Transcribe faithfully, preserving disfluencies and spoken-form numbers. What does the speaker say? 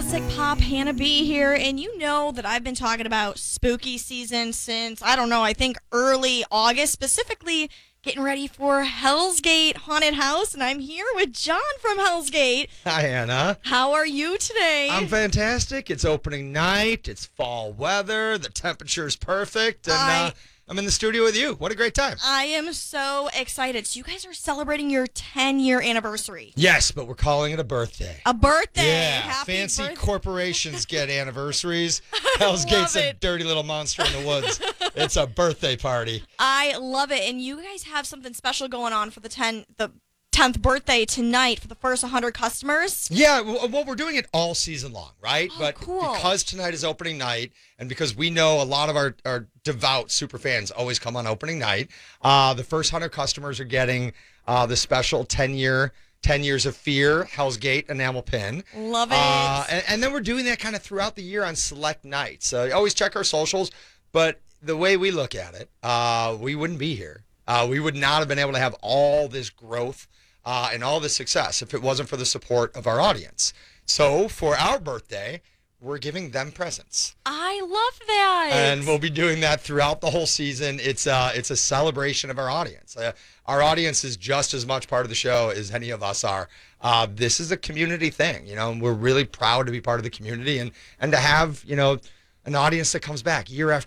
Classic Pop, Hannah B here, and you know that I've been talking about spooky season since, I don't know, I think early August, specifically getting ready for Hell's Gate Haunted House, and I'm here with John from Hell's Gate. Hi, Anna. How are you today? I'm fantastic. It's opening night. It's fall weather. The temperature's perfect, and I- uh, I'm in the studio with you. What a great time. I am so excited. So you guys are celebrating your ten-year anniversary. Yes, but we're calling it a birthday. A birthday. Yeah, Happy fancy birth- corporations get anniversaries. Hell's love Gate's a it. dirty little monster in the woods. It's a birthday party. I love it, and you guys have something special going on for the ten the tenth birthday tonight for the first one hundred customers. Yeah, well, well, we're doing it all season long, right? Oh, but cool. because tonight is opening night, and because we know a lot of our, our devout super fans always come on opening night, uh, the first one hundred customers are getting uh, the special ten-year, ten years of fear Hell's Gate enamel pin. Love it. Uh, and, and then we're doing that kind of throughout the year on select nights. So always check our socials, but the way we look at it, uh, we wouldn't be here. Uh, we would not have been able to have all this growth Uh, and all the success if it wasn't for the support of our audience. So for our birthday, we're giving them presents. I love that. And we'll be doing that throughout the whole season. It's uh, it's a celebration of our audience. Uh, our audience is just as much part of the show as any of us are. Uh, this is a community thing, you know, and we're really proud to be part of the community and, and to have, you know, an audience that comes back year after